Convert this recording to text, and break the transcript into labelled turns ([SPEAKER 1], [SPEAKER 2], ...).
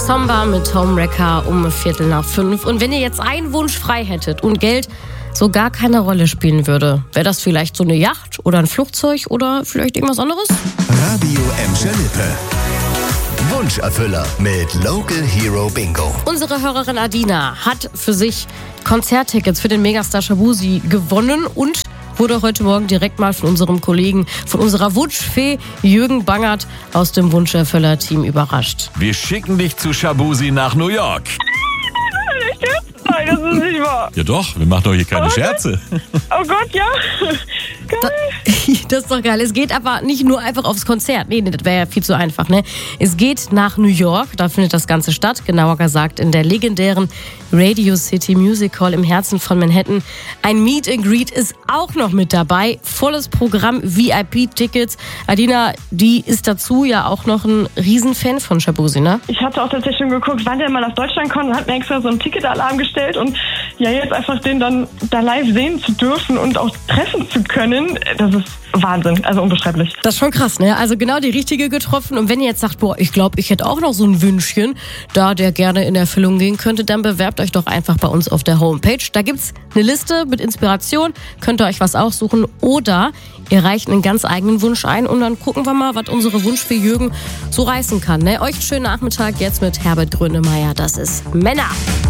[SPEAKER 1] Samba mit Homewrecker um 4:45. Und wenn ihr jetzt einen Wunsch frei hättet und Geld so gar keine Rolle spielen würde, wäre das vielleicht so eine Yacht oder ein Flugzeug oder vielleicht irgendwas anderes?
[SPEAKER 2] Radio Emscher Lippe. Wunscherfüller mit Local Hero Bingo.
[SPEAKER 1] Unsere Hörerin Adina hat für sich Konzerttickets für den Megastar Shaboozey gewonnen und wurde heute Morgen direkt mal von unserem Kollegen, von unserer Wunschfee Jürgen Bangert aus dem Wunscherfüller-Team überrascht.
[SPEAKER 3] Wir schicken dich zu Shaboozey nach New York.
[SPEAKER 4] Nein, das ist nicht wahr.
[SPEAKER 3] Ja doch, wir machen doch hier keine Scherze.
[SPEAKER 4] Oh Gott, ja. Geil.
[SPEAKER 1] Das ist doch geil. Es geht aber nicht nur einfach aufs Konzert. Nee, das wäre ja viel zu einfach, ne? Es geht nach New York. Da findet das Ganze statt. Genauer gesagt in der legendären Radio City Music Hall im Herzen von Manhattan. Ein Meet and Greet ist auch noch mit dabei. Volles Programm, VIP-Tickets. Adina, die ist dazu ja auch noch ein Riesenfan von Shaboozey, ne?
[SPEAKER 4] Ich hatte auch tatsächlich schon geguckt, wann der mal nach Deutschland kommt und hat mir extra so einen Ticketalarm gestellt. Und ja, jetzt einfach den dann da live sehen zu dürfen und auch treffen zu können, das ist Wahnsinn, also unbeschreiblich.
[SPEAKER 1] Das ist schon krass, ne? Also genau die richtige getroffen. Und wenn ihr jetzt sagt, boah, ich glaube, ich hätte auch noch so ein Wünschchen, da der gerne in Erfüllung gehen könnte, dann bewerbt euch doch einfach bei uns auf der Homepage. Da gibt's eine Liste mit Inspiration, könnt ihr euch was aussuchen oder ihr reicht einen ganz eigenen Wunsch ein und dann gucken wir mal, was unsere Wunschfee Jürgen so reißen kann, ne? Euch einen schönen Nachmittag jetzt mit Herbert Grönemeyer. Das ist Männer.